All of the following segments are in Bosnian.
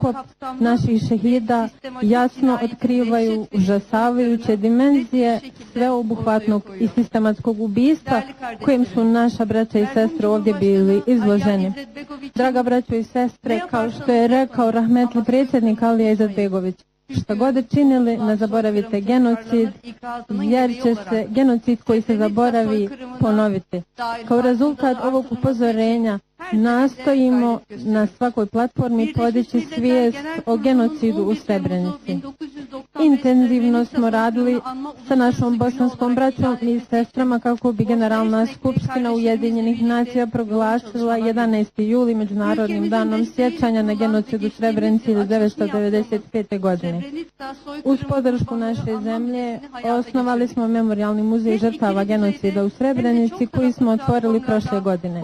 ukop naših šehida jasno otkrivaju užasavajuće dimenzije sveobuhvatnog i sistematskog ubistva kojim su naša braća i sestre ovdje bili izloženi. Draga braćo i sestre, kao što je rekao rahmetli predsjednik Alija Izetbegović, što god činili, ne zaboravite genocid, jer će se genocid koji se zaboravi ponoviti. Kao rezultat ovog upozorenja nastojimo na svakoj platformi podići svijest o genocidu u Srebrenici. Intenzivno smo radili sa našom bosanskom braćom i sestrama kako bi Generalna skupština Ujedinjenih nacija proglasila 11. juli Međunarodnim danom sjećanja na genocid u Srebrenici 1995. godine. Uz podršku naše zemlje osnovali smo Memorijalni muzej žrtava genocida u Srebrenici koji smo otvorili prošle godine.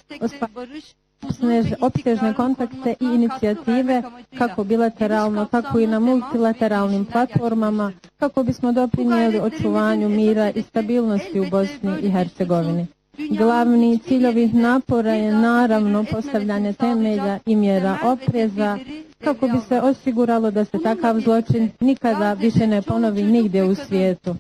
Opsežne kontakte i inicijative kako bilateralno, tako i na multilateralnim platformama kako bismo doprinijeli očuvanju mira i stabilnosti u Bosni i Hercegovini. Glavni cilj ovih napora je naravno postavljanje temelja i mjera opreza kako bi se osiguralo da se takav zločin nikada više ne ponovi nigdje u svijetu.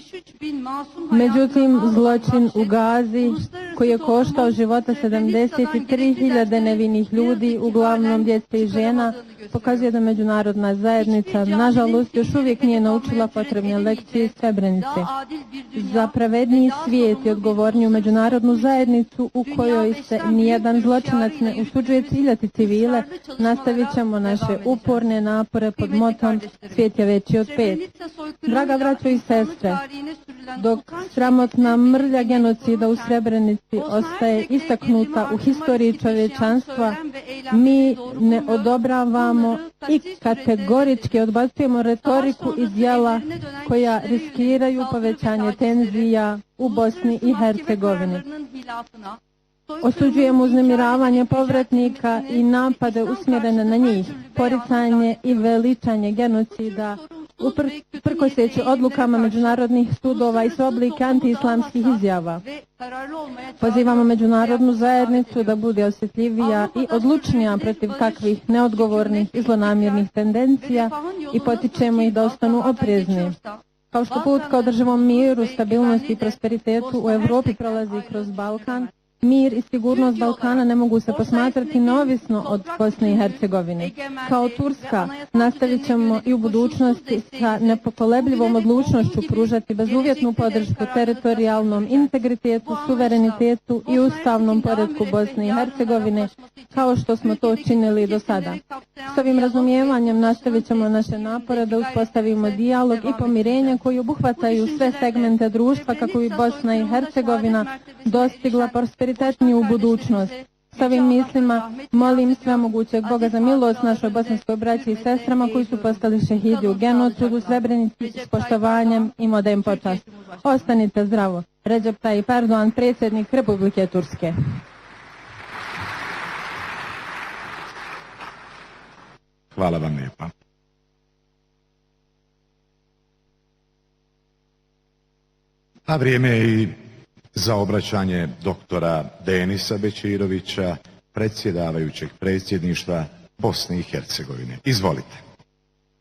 Međutim, zločin u Gazi, koji je koštao života 73.000 nevinih ljudi, uglavnom djece i žena, pokazuje da međunarodna zajednica, nažalost, još uvijek nije naučila potrebne lekcije iz Srebrenice. Za pravedniji svijet i odgovorniju međunarodnu zajednicu u kojoj se nijedan zločinac ne usuđuje ciljati civile, nastavit ćemo naše uporne napore pod motom "Svijet je veći od 5". Draga braćo i sestre, dok sramotna mrlja genocida u Srebrenici ostaje istaknuta u historiji čovječanstva, mi ne odobravamo i kategorički odbacujemo retoriku i djela koja riskiraju povećanje tenzija u Bosni i Hercegovini. Osuđujemo uznemiravanje povratnika i napade usmjerene na njih, poricanje i veličanje genocida, uprkoseći odlukama međunarodnih sudova i sve oblike antiislamskih izjava. Pozivamo međunarodnu zajednicu da bude osjetljivija i odlučnija protiv kakvih neodgovornih i zlonamjernih tendencija i potičemo ih da ostanu oprezni. Kao što put ka održivom miru, stabilnosti i prosperitetu u Europi prolazi kroz Balkan, mir i sigurnost Balkana ne mogu se posmatrati neovisno od Bosne i Hercegovine. Kao Turska nastavit ćemo i u budućnosti sa nepokolebljivom odlučnošću pružati bezuvjetnu podršku teritorijalnom integritetu, suverenitetu i ustavnom poretku Bosne i Hercegovine, kao što smo to činili do sada. S ovim razumijevanjem nastavit ćemo naše napore da uspostavimo dijalog i pomirenje koji obuhvataju sve segmente društva kako bi Bosna i Hercegovina dostigla prosperitetniju budućnost. S ovim mislima molim svemogućeg Boga za milost našoj bosanskoj braći i sestrama koji su postali šehidi u genocidu u Srebrenici s poštovanjem i odajem počast. Ostanite zdravo. Recep Tayyip Erdogan, predsjednik Republike Turske. Hvala vam lijepa. A vrijeme je i za obraćanje doktora Denisa Bećirovića, predsjedavajućeg predsjedništva Bosne i Hercegovine. Izvolite.